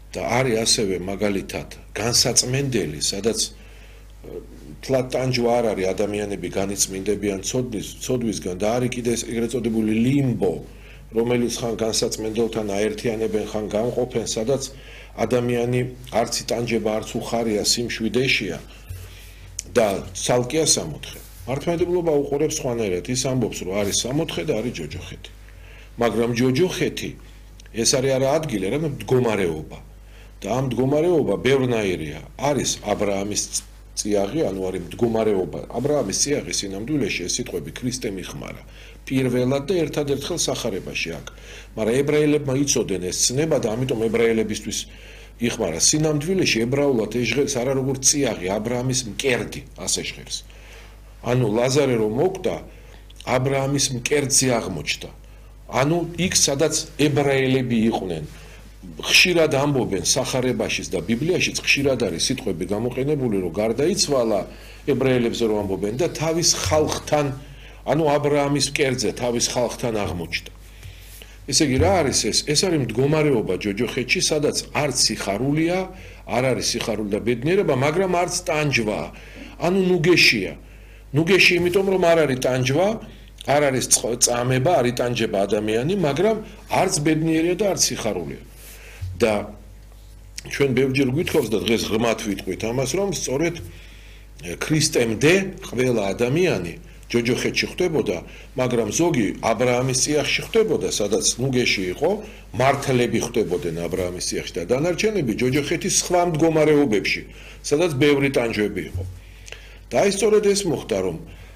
და არის ასევე მაგალითად განსაწმენდელი, სადაც თლად ტანჯვა არ არის ადამიანები განიწმინდებიან ცოდვისგან და არის კიდე ეგრეთ წოდებული ლიმბო, რომელიც ხან განსაწმენდელთან აერთიანებენ, ხან გამყოფენ, სადაც ადამიანი არც იტანჯება, არც უხარია, სიმშვიდეშია და ცალკეა სამოთხე. მართლმადიდებლობა უყურებს სხვანაირად, ის ამბობს, რომ არის სამოთხე და არის ჯოჯოხეთი. მაგრამ ჯოჯოხეთი ეს არის არა ადგილი, არამედ მდგომარეობა. და ამ მდგომარეობა ბევრნაირია. არის აბრაამის წიაღი, ანუ არის მდგომარეობა. აბრაამის წიაღი სინამდვილეში ეს სიტყვები ქრისტე მიხმარა. პირველად და ერთადერთხელ სახარებაში აქ. მაგრამ ებრაელებმა იცოდნენ ეს ცნება და ამიტომ ებრაელებისთვის იხმარა. სინამდვილეში ებრაულად ეს ჟღერს არა როგორც წიაღი, აბრაამის მკერდი, ასე ჟღერს. ანუ ლაზარე რომ მოკვდა, აბრაამის მკერდზე აღმოჩნდა. ანუ იქ სადაც ებრაელები იყვნენ. ხშირად ამბობენ სახარებაშიც და ბიბლიაშიც ხშირად არის სიტყვები გამოყენებული, რომ გარდაიცვალა ებრაელებზე რომ ამბობენ და თავის ხალხთან, ანუ აბრაამის მკერდზე თავის ხალხთან აღმოჩნდა. ესე იგი რა არის ეს? ეს არის მდგომარეობა ჯოჯოხეთში, სადაც არც სიხარულია, არ არის სიხარული და ბედნიერება, მაგრამ არც ტანჯვა, ანუ ნუგეშია. ნუგეში იმიტომ რომ არ არის ტანჯვა, არ არის წამება, არ იტანჯება ადამიანი, მაგრამ არც ბედნიერია და არც სიხარულია. და ჩვენ ბევრჯერ გვითხოვს და დღეს ღრმად ვიტყვით ამას, რომ სწორედ ქრისტემდე ყველა ადამიანი ჯოჯოხეთში ხვდებოდა, მაგრამ ზოგი აბრაამის წიაღში ხვდებოდა, სადაც ნუგეში იყო, მართლები ხვდებოდნენ აბრაამის წიაღში და დანარჩენები ჯოჯოხეთის სხვა მდგომარეობებში, სადაც ბევრი ტანჯვები იყო. და აი სწორედ ეს მოხდა, რომ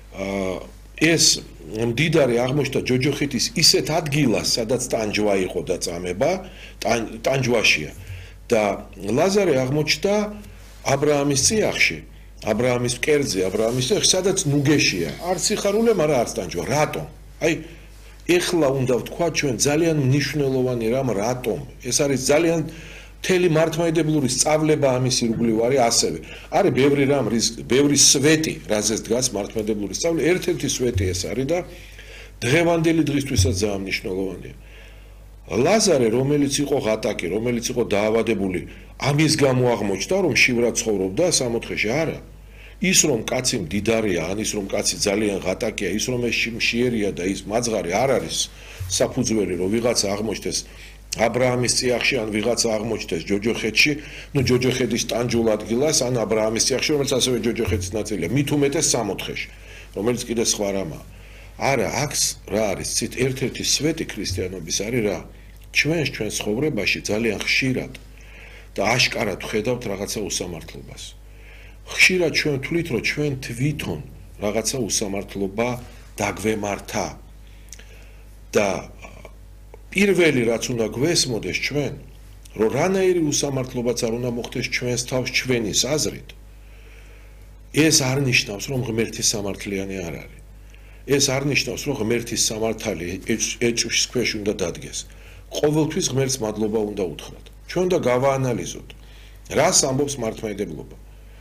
ეს მდიდარი აღმოჩნდა ჯოჯოხეთის ისეთ ადგილას, სადაც ტანჯვა იყო და წამება, ტანჯვაშია. და ლაზარე აღმოჩნდა აბრაამის წიაღში, აბრაამის მკერდზე, აბრაამის წიაღში, სადაც ნუგეშია. არც სიხარული, მაგრამ არც ტანჯვა. რატომ? აი, ეხლა უნდა ვთქვა ჩვენ ძალიან მნიშვნელოვანი რამ, რატომ? ეს არის ძალიან მთელი მართლმადიდებლური სწავლება ამის ირგვლივ არის ასევე. არის ბევრი რამ, ბევრი სვეტი, რაზეც დგას მართლმადიდებლური სწავლება. ერთ-ერთი სვეტი ეს არის და დღევანდელი დღისთვისაც ძალიან მნიშვნელოვანია. ლაზარე, რომელიც იყო ღატაკი, რომელიც იყო დაავადებული, ამის გამო აღმოჩნდა, რომ შივრად ცხოვრობდა სამოთხეში, არა. ის რომ კაცი მდიდარია, ან ის რომ კაცი ძალიან ღატაკია, ის რომ ეს მშიერია და ის მაძღარი არ არის საფუძველი, რომ ვიღაცა აღმოჩნდეს აბრაამის წიაღში, ან ვიღაცა აღმოჩნდეს ჯოჯოხეთში, ნუ ჯოჯოხეთის ტანჯულ ადგილას, ან აბრაამის წიაღში, რომელიც ასევე ჯოჯოხეთის ნაწილია, მით უმეტეს სამოთხეში, რომელიც კიდე სხვა რამაა. არა, აქ რა არის? ცით ერთ-ერთი სვეტი ქრისტიანობის არის რა? ჩვენ ცხოვრებაში ძალიან ხშირად და აშკარად ვხედავთ რაღაცა უსამართლობას. ხშირად ჩვენ თვლით, რომ ჩვენ თვითონ რაღაცა უსამართლობა დაგვემართა და პირველი რაც უნდა გვესმოდეს ჩვენ, რომ რანაირი უსამართლობაც არ უნდა მოხდეს ჩვენს თავს ჩვენის აზრით, ეს არ ნიშნავს, რომ ღმერთი სამართლიანი არ არის. ეს არ ნიშნავს, რომ ღმერთის სამართალი ეჭვის ქვეშ უნდა დადგეს. ყოველთვის ღმერთს მადლობა უნდა უთხრათ. ჩვენ უნდა გავაანალიზოთ, რას ამბობს მართლმადიდებლობა.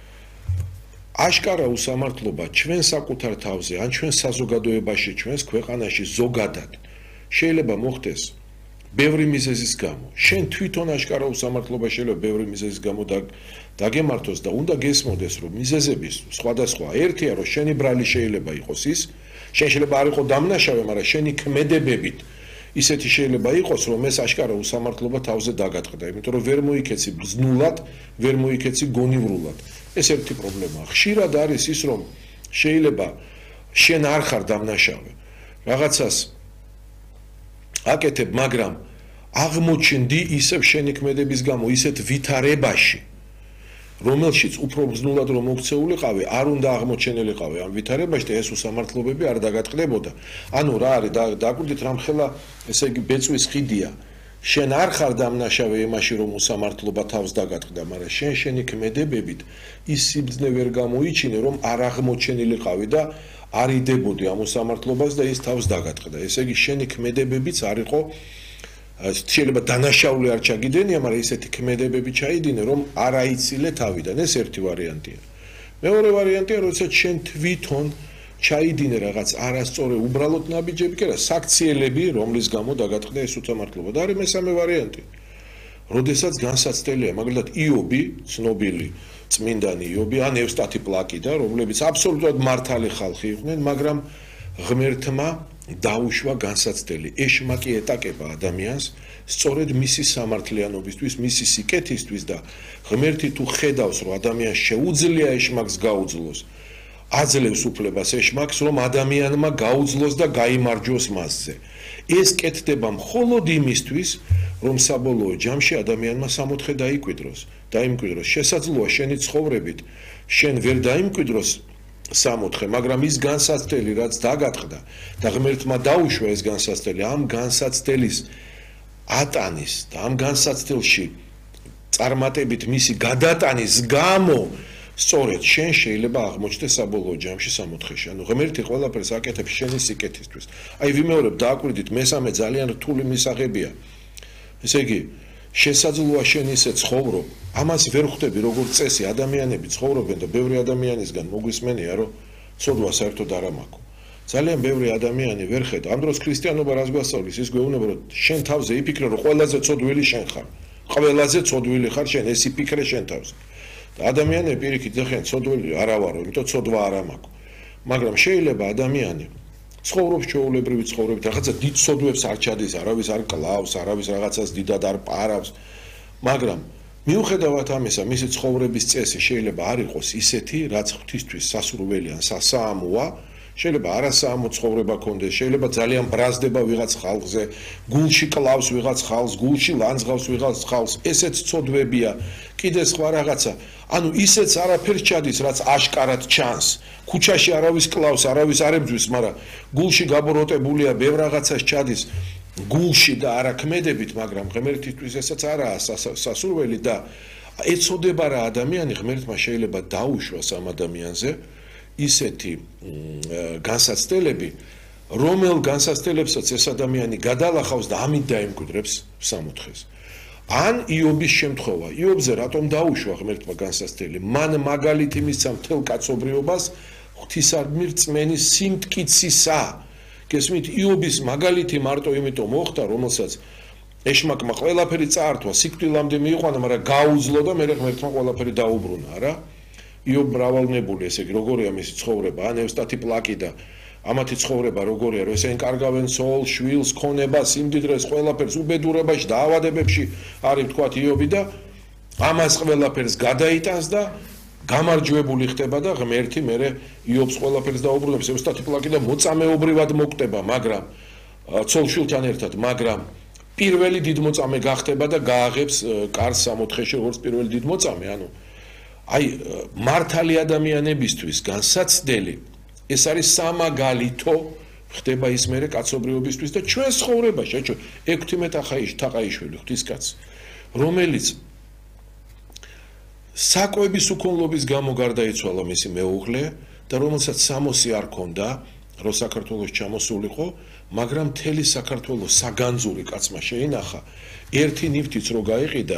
აშკარა უსამართლობა ჩვენ საკუთარ თავზე, ან ჩვენ საზოგადოებაში, ჩვენს ქვეყანაში ზოგადად შეიძლება მოხდეს ბევრი მიზეზის გამო. შენ თვითონ აშკარა უსამართლობა შეიძლება ბევრი მიზეზის გამო დაგემართოს და უნდა გესმოდეს, რომ მიზეზების სხვადასხვა ერთია, რომ შენი ბრალი შეიძლება იყოს ის, შენ შეიძლება არ იყო დამნაშავე, მაგრამ შენი ქმედებებით ისეთი შეიძლება იყოს, რომ ეს აშკარა უსამართლობა თავზე დაგატყდა, იმიტომ რომ ვერ მოიქეცი ბრძნულად, ვერ მოიქეცი გონივრულად. ეს ერთი პრობლემაა. ხშირად არის ის, რომ შეიძლება შენ არ ხარ დამნაშავე, რაღაცას აკეთებ, მაგრამ აღმოჩნდი ისევ შენი ქმედების გამო ისეთ ვითარებაში, რომელშიც უფრო ბრძნულად რომ მოქცეულიყავი, არ უნდა აღმოჩენილიყავი ამ ვითარებაში და ეს უსამართლობები არ დაგატყდებოდა. ანუ რა არის, დაგვიდით რამხელა, ესე იგი ბეწვის ხიდია. შენ არ ხარ დამნაშავე იმაში, რომ უსამართლობა თავს დაგატყდა, მაგრამ შენი ქმედებებით ის სიბრძნე ვერ გამოიჩინე, რომ არ აღმოჩენილიყავი და არ იდებოდი ამ უსამართლობას და ის თავს დაგატყდა. ესე იგი შენი ქმედებებიც არ იყო, შეიძლება დანაშაული არ ჩაგიდენია, მაგრამ ისეთი ქმედებები ჩაიდინე, რომ არ აიცილე თავიდან. ეს ერთი ვარიანტია. მეორე ვარიანტია, როდესაც შენ თვითონ ჩაიდინე რაღაც არასწორი უბრალოდ ნაბიჯები, კი არა, საქციელები, რომლის გამო დაგატყდა ეს უსამართლობა. და არის მესამე ვარიანტი. როდესაც განსაცდელია, მაგალითად იობი, ცნობილი წმინდანი იობი, ან ევსტათი პლაკიდა, რომლებიც აბსოლუტურად მართალი ხალხი იყვნენ, მაგრამ ღმერთმა დაუშვა განსაცდელი. ეშმაკი ეტაკება ადამიანს სწორედ მისი სამართლიანობისთვის, მისი სიკეთისთვის და ღმერთი თუ ხედავს, რომ ადამიანს შეუძლია ეშმაკს გაუძლოს, აძლევს უფლებას ეშმაკს, რომ ადამიანმა გაუძლოს და გაიმარჯვოს მასზე. ეს კეთდება მხოლოდ იმისთვის, რომ საბოლოო ჯამში ადამიანმა სამოთხე დაიმკვიდროს. შესაძლოა შენი ცხოვრებით შენ ვერ დაიმკვიდროს სამოთხე, მაგრამ ის განსაცდელი, რაც დაგატყდა და ღმერთმა დაუშვა ეს განსაცდელი, ამ განსაცდელის ატანის და ამ განსაცდელში წარმატებით მისი გადატანის გამო სწორედ შენ შეიძლება აღმოჩნდეს საბოლოო ჯამში სამოთხეში. ანუ ღმერთი ყველაფერს აკეთებს შენი სიკეთისთვის. აი ვიმეორებ, დააკვირდით, მესამე ძალიან რთული მისაღებია. ესე იგი, შესაძლოა შენ ისე ცხოვრობ, ამას ვერ ხვდები როგორც წესი, ადამიანები ცხოვრობენ და ბევრი ადამიანისგან მოგვისმენია, რომ ცოდვა საერთოდ არ ამაქვს. ძალიან ბევრი ადამიანი ვერ ხედა. ამ დროს ქრისტიანობა რას გვასწავლის? ის გვეუბნება, რომ შენ თავზე იფიქრე, რომ ყველაზე ცოდვილი შენ ხარ. ყველაზე ცოდვილი ხარ შენ, ეს იფიქრე შენ თავზე. და ადამიანები პირიქით ეხენ ცოდვილი არა ვარო, იმიტომ ცოდვა არ ამაქვს. მაგრამ შეიძლება ადამიანი ცხოვრობს ჩვეულებრივი ცხოვრებით, რაღაცა დიდ ცოდვებს არ ჩადის, არავის არ კლავს, არავის რაღაცას დიდად არ პარავს, მაგრამ მიუხედავად ამისა, მისი ცხოვრების წესი შეიძლება არ იყოს ისეთი, რაც ღვთისთვის სასურველი ან სასაამოა, შეიძლება არასაამო ცხოვრება კონდეს, შეიძლება ძალიან ბრაზდება ვიღაც ხალხზე, გულში კლავს ვიღაც ხალხს, გულში ლანძღავს ვიღაც ხალხს, ესეც ცოდვებია, კიდე სხვა რაღაცა. ანუ ისეც არაფერს ჩადის, რაც აშკარად ჩანს. ქუჩაში არავის კლავს, არავის არ ებძვის, მაგრამ გულში გაბოროტებულია, ბევრ რაღაცას ჩადის გულში და არა ქმედებით, მაგრამ ღმერთისთვის ესაც არაა სასურველი და ეცოდება რა ადამიანი ღმერთმა შეიძლება დაუშვას ამ ადამიანზე ისეთი განსაცდელები, რომელ განსაცდელებსაც ეს ადამიანი გადალახავს და ამით დაიმკვიდრებს სამოთხეს. ან იობის შემთხვევა, იობზე რატომ დაუშვა ღმერთმა განსაცდელი? მან მაგალითი მისცა მთელ კაცობრიობას ღვთისადმი რწმენის სიმტკიცისა. გესმით, იობის მაგალითი მარტო იმიტომ მოხდა, რომელსაც ეშმაკმა ყველაფერი წაართვა, სიკვდილამდე მიიყვანა, მაგრამ გაუძლო და მერე ღმერთმა ყველაფერი დაუბრუნა, რა? იობ მრავალნებული, ესე იგი, როგორია მისი ცხოვრება, ან ევსტათი პლაკიდა, ამათი ცხოვრება როგორია, რომ ესენი კარგავენ ცოლს, შვილს, ქონებას, სიმდიდრეს, ყველაფერს უბედურებაში, დაავადებებში არის თქვათ იობი და ამას ყველაფერს გადაიტანს და გამარჯვებული ხდება და ღმერთი მერე იობს ყველაფერს დაუბრუნებს. ევსტათი პლაკიდა მოწამეობრივად მოკვდება, მაგრამ ცოლ-შვილთან ერთად, მაგრამ პირველი დიდმოწამე გახდება და გააღებს კარს სამოთხეში, როგორც პირველი დიდმოწამე, ანუ აი მართალი ადამიანებისთვის განსაცდელი ეს არის სამაგალითო ხდება ის მერე კაცობრიობისთვის და ჩვენ ცხოვრებაში, აჩვენ 16 თაყაიშვილი ღვთისკაცი, რომელიც საკვების უქონლობის გამო გარდაიცვალა მისი მეუღლე და რომელსაც 60 არ ქონდა, რომ საქართველოს ჩამოსულიყო, მაგრამ მთელი საქართველოს საგანძური კაცმა შეინახა, ერთი ნივთიც რო გაიყიდა,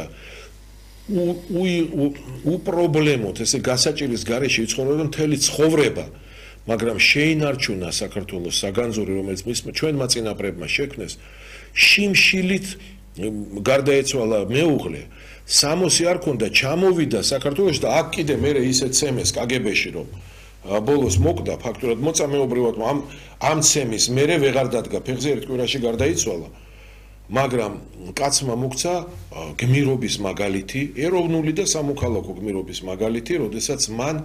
უპრობლემოდ ესე გასაჭირის გარეშე იცხოვრებოდა მთელი ცხოვრება, მაგრამ შეინარჩუნა საქართველოს საგანძური, რომელიც ჩვენმა წინაპრებმა შექმნეს, შიმშილით გარდაეცვალა მეუღლე, 60 არ ქონდა, ჩამოვიდა საქართველოში და აქ კიდე მერე ისე ცემეს კგბ-ში, რომ ბოლოს მოკვდა ფაქტურად მოწამეობრივად ამ ცემის მერე ვეღარ დადგა ფეხზე ერთ კვირაში გარდაიცვალა, მაგრამ კაცმა მოგცა გმირობის მაგალითი, ეროვნული და სამოქალაქო გმირობის მაგალითი, როდესაც მან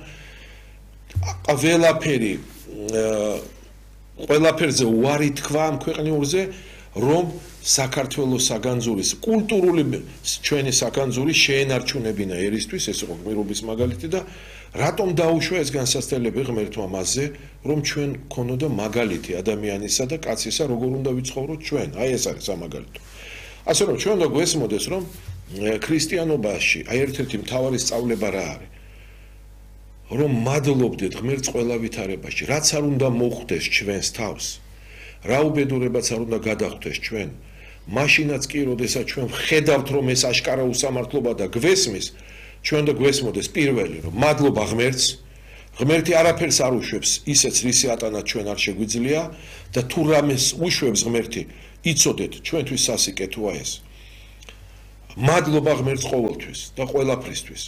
ყველაფერზე უარი თქვა ამ ქვეყნიურზე, რომ საქართველოს საგანძურის კულტურული ჩვენი საგანძური შეენარჩუნებინა ერისთვის, ეს იყო გმირობის მაგალითი და რატომ დაუშვა ეს განსაცდელები ღმერთმა მასზე, რომ ჩვენ გქონოდა მაგალითი ადამიანისა და კაცისა, როგორ უნდა ვიცხოვროთ ჩვენ. აი ეს არის სამაგალითო. ასე რომ ჩვენ უნდა გვესმოდეს, რომ ქრისტიანობაში აი ერთ-ერთი მთავარი სწავლება რა არის? რომ მადლობდეთ ღმერთს ყველა ვითარებაში, რაც არ უნდა მოხდეს ჩვენს თავს, რა უბედურებაც არ უნდა გადახვდეს ჩვენ, მაშინაც კი, როდესაც ჩვენ ვხედავთ, რომ ეს აშკარა უსამართლობა და გვესმის, ჩვენ უნდა გვესმოდეს პირველი, რომ მადლობა ღმერთს, ღმერთი არაფერს არ უშვებს ისეც, რისი ატანაც ჩვენ არ შეგვიძლია და თუ რამეს უშვებს ღმერთი, იცოდეთ, ჩვენთვის სასიკეთოა ეს. მადლობა ღმერთს ყოველთვის და ყველაფრისთვის.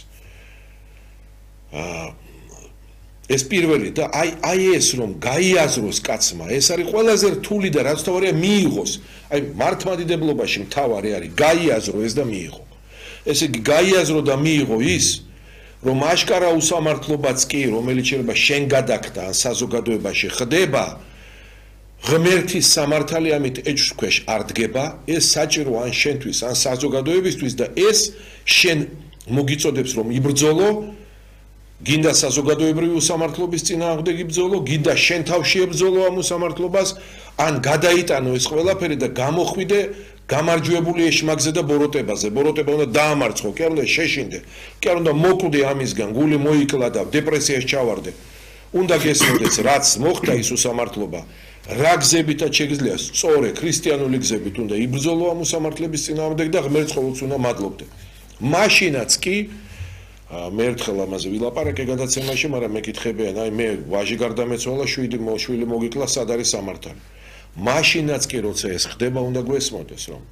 ეს პირველი და აი ეს რომ გაიაზროს კაცმა, ეს არის ყველაზე რთული და რაც თავარია მიიღოს. აი მართლმადიდებლობაში მთავარი არის გაიაზრო ეს და მიიღო. ესე იგი გაიაზრო და მიიღო ის, რომ აშკარა უსამართლობაც კი, რომელიც შეიძლება შენ გადაგხდა ან საზოგადოებაში ხდება, ღმერთის სამართალი ამით ეჭვს ქვეშ არ დგება, ეს საჭირო ან შენთვის, ან საზოგადოებისთვის და ეს შენ მოგიწოდებს რომ იბრძოლო, გინდა საზოგადოებრივი უსამართლობის წინააღმდეგ იბრძოლო, გინდა შენ თავში ებრძოლო ამ უსამართლობას, ან გადაიტანო ეს ყველაფერი და გამოხვიდე გამარჯვებული ეშმაკზე და ბოროტებაზე. ბოროტება უნდა დაამარცხო, კი არ უნდა შეშინდე, კი არ უნდა მოკვდე ამისგან, გული მოიკლა და დეპრესიაში ჩავარდე. უნდა გესმოდეს, რაც მოხდა ის უსამართლობა, რა გზებითაც შეგიძლია სწორი ქრისტიანული გზებით უნდა იბრძოლო ამ უსამართლების წინააღმდეგ და ღმერთს ყოველთვის უნდა მადლობდე. მაშინაც კი მე ერთხელ ამაზე ვილაპარაკე გადაცემაში, მაგრამ მეკითხებიან, აი მე ვაჟი გარდამეცვალა, შვილი მოგიკლა, სად არის სამართალი? მაშინაც კი როცა ეს ხდება, უნდა გვესმოდეს, რომ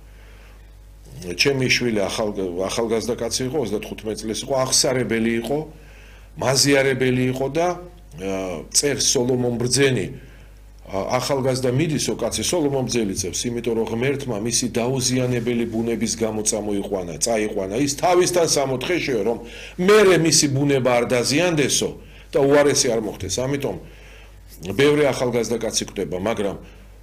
ჩემი შვილი ახალგაზრდა კაცი იყო, 35 წლის იყო, აღსარებელი იყო, მაზიარებელი იყო და წერს სოლომონ ბრძენი ახალგაზრდა მიდისო კაცი სოლომონ ბრძენი წერს, იმიტომ რომ ღმერთმა მისი დაუზიანებელი ბუნების გამო წაიყვანა ის თავისთან სამოთხეშეო, რომ მერე მისი ბუნება არ დაზიანდესო და უარესი არ მოხდეს. ამიტომ ბევრი ახალგაზრდა კაცი კვდება, მაგრამ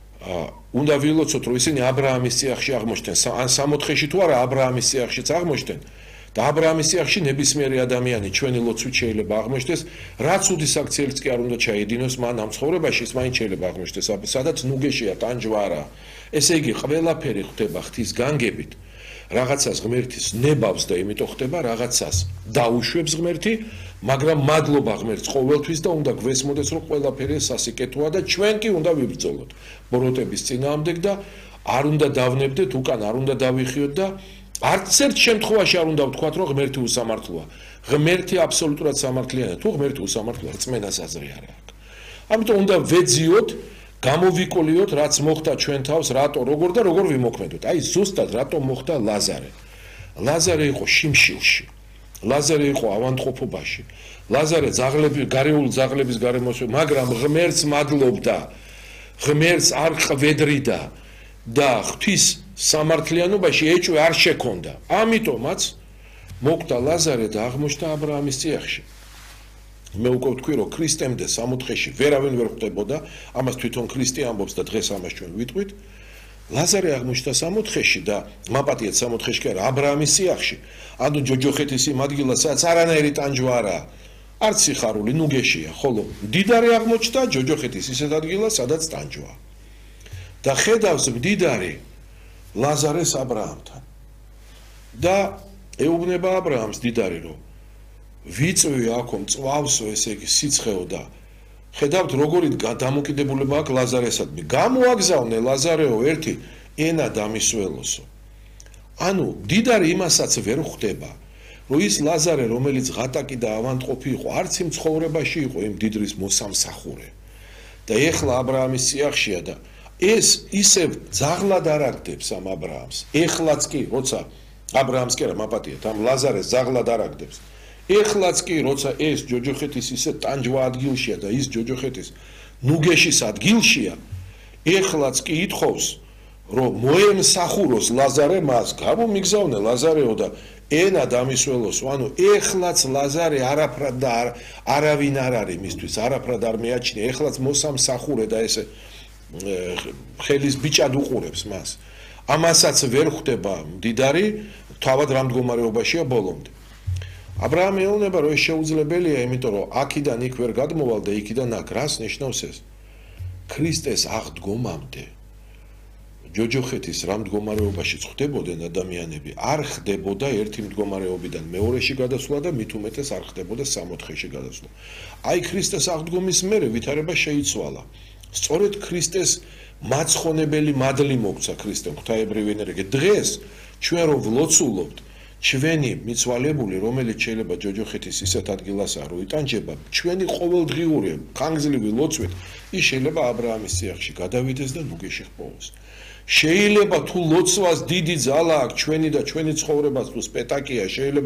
უნდა ვილოცოთ, რომ ისინი აბრაამის წიაღში აღმოჩნდნენ, ან სამოთხეში თუ არა აბრაამის წიაღშიც აღმოჩნდნენ. და აბრაამის წიაღში ნებისმიერი ადამიანი ჩვენი ლოცვით შეიძლება აღმოჩნდეს, რაც უდის აქციელიც კი არ უნდა ჩაედინოს მან ამ ცხოვრებაში, ის მაინც შეიძლება აღმოჩნდეს, სადაც ნუგეშია, ტანჯვარა. ესე იგი, ყველაფერი ხდება ღვთის განგებით, რაღაცას ღმერთის ნებავს და იმიტომ ხდება, რაღაცას დაუშვებს ღმერთი, მაგრამ მადლობა ღმერთს ყოველთვის და უნდა გვესმოდეს, რომ ყველაფერი სასიკეთოა და ჩვენ კი უნდა ვიბრძოლოთ ბოროტების წინააღმდეგ და არ უნდა დავნებდეთ უკან, არ უნდა დავიხიოთ და არც ერთ შემთხვევაში არ უნდა ვთქვათ, რომ ღმერთი უსამართლოა. ღმერთი აბსოლუტურად სამართლიანია. თუ ღმერთი უსამართლოა, რწმენას აზრი არ აქვს. ამიტომ უნდა ვეძიოთ, გამოვიკოლიოთ, რაც მოხდა ჩვენ თავს, რატო, როგორ და როგორ ვიმოქმედოთ. აი ზუსტად რატო მოხდა ლაზარე. ლაზარე იყო შიმშილში. ლაზარე იყო ავანტყოფობაში. ლაზარე გარეული ძაღლების გარემოში, მაგრამ ღმერთს მადლობდა. ღმერთს არ ყვედრიდა და ღვთის სამართლიანობაში ეჭვი არ შექონდა. ამიტომაც მოკვდა ლაზარე და აღმოჩნდა აბრაამის წიაღში. მე უკვე ვთქვი, რომ ქრისტემდე სამოთხეში ვერავინ ვერ ხვდებოდა, ამას თვითონ ქრისტე ამბობს და დღეს ამას ჩვენ ვიტყვით. ლაზარე აღმოჩნდა სამოთხეში და მაპატიეთ სამოთხეში კი არა, აბრაამის წიაღში. ანუ ჯოჯოხეთის იმ ადგილას, სადაც არანაირი ტანჯვა არაა, არც სიხარული, ნუგეშია, ხოლო მდიდარი აღმოჩნდა ჯოჯოხეთის ისეთ ადგილას, სადაც ტანჯვა. და ხედავს მდიდარი ლაზარეს აბრაამთან და ეუბნება აბრაამს მდიდარი, რომ ვიწვი აქო მწვავსო, ესე იგი სიცხეო და ხედავთ როგორი დამოკიდებულება აქვს ლაზარესადმი. გამოაგზავნე ლაზარეო ერთი ენა დამისველოსო. ანუ მდიდარი იმასაც ვერ ხვდება, რომ ის ლაზარე, რომელიც ღატაკი და ავანტყოფი იყო, არც იმ ცხოვრებაში იყო იმ მდიდრის მოსამსახურე. და ეხლა აბრაამის წიაღშია და ეს ისევ ძაღლად არ აგდებს ამ აბრაამს. ეხლაც კი, როცა აბრაამს კი არა მაპატიეთ, ამ ლაზარეს ძაღლად არ აგდებს. ეხლაც კი, როცა ეს ჯოჯოხეთის ისე ტანჯვა ადგილშია და ის ჯოჯოხეთის ნუგეშის ადგილშია, ეხლაც კი ითხოვს, რომ მოემსახუროს ლაზარე მას, გამომიგზავნე ლაზარეო და ენა დამისველოს. ანუ ეხლაც ლაზარე არაფრად და არავინ არ არის მისთვის, არაფრად არ მეაჩნია, ეხლაც მოსამსახურე და ესე ხელის ბიჭად უყურებს მას. ამასაც ვერ ხვდება მდიდარი, თავად რა მდგომარეობაშია ბოლომდე. აბრაამი ეუბნება, რომ ეს შეუძლებელია, იმიტომ რომ აქედან იქ ვერ გადმოვალ და იქიდან აქ. რას ნიშნავს ეს? ქრისტეს აღდგომამდე ჯოჯოხეთის რა მდგომარეობაში ხდებოდნენ ადამიანები, არ ხდებოდა ერთი მდგომარეობიდან მეორეში გადასვლა და მით უმეტეს არ ხდებოდა სამოთხეში გადასვლა. აი ქრისტეს აღდგომის მერე ვითარება შეიცვალა. სწორედ ქრისტეს მაცხონებელი მადლი მოგცა ქრისტემ ღვთაებრივი ენერგია. დღეს ჩვენ რომ ვლოცულობთ, ჩვენი მიცვალებული, რომელიც შეიძლება ჯოჯოხეთის ისეთ ადგილასაა, რომ იტანჯება, ჩვენი ყოველდღიური ხანგრძლივი ლოცვით, ის შეიძლება აბრაამის წიაღში გადავიდეს და ნუგეში ხპოვოს. შეიძლება თუ ლოცვას დიდი ძალა აქვს ჩვენი და ჩვენი ცხოვრებას თუ სპეტაკია შეიძლება